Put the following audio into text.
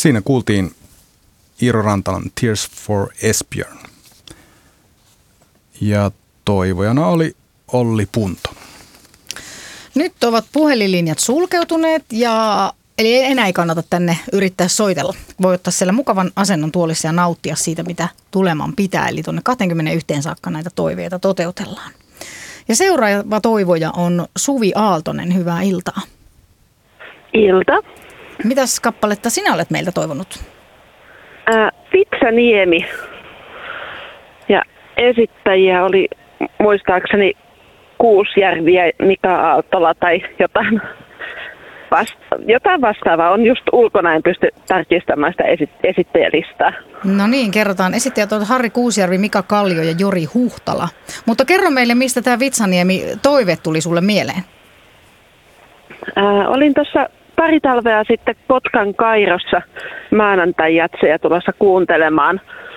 Siinä kuultiin Iiro Rantalan Tears for Esbjörn. Ja toivojana oli Olli Punto. Nyt ovat puhelinlinjat sulkeutuneet eli enää ei kannata tänne yrittää soitella. Voi ottaa siellä mukavan asennon tuolissa ja nauttia siitä, mitä tuleman pitää. Eli tuonne 21 saakka näitä toiveita toteutellaan. Ja seuraava toivoja on Suvi Aaltonen. Hyvää iltaa. Ilta. Mitäs kappaletta sinä olet meiltä toivonut? Vitsaniemi. Ja esittäjiä oli muistaakseni Kuusjärvi ja Mika Aaltola tai jotain vastaavaa. On just ulkona, en pysty tarkistamaan sitä esittäjälistaa. No niin, kerrotaan. Esittäjät ovat Harri Kuusjärvi, Mika Kallio ja Jori Huhtala. Mutta kerro meille, mistä tämä Vitsaniemi-toive tuli sulle mieleen? Olin tuossa pari talvea sitten Kotkan Kairossa maanantai-jatseja tulossa kuuntelemaan.